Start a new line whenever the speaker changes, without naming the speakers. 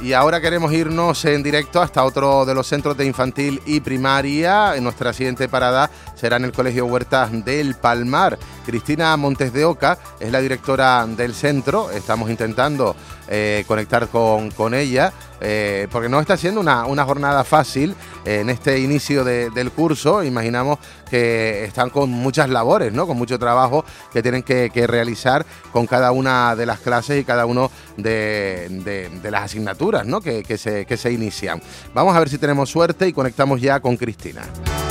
Y ahora queremos irnos en directo hasta otro de los centros de infantil y primaria. En nuestra siguiente parada será en el Colegio Huertas del Palmar. Cristina Montes de Oca es la directora del centro. Estamos intentando conectar con ella porque no está siendo una jornada fácil en este inicio del curso. Imaginamos que están con muchas labores, ¿no? Con mucho trabajo que tienen que realizar con cada una de las clases y cada uno de las asignaturas, ¿no? que se inician. Vamos a ver si tenemos suerte y conectamos ya con Cristina.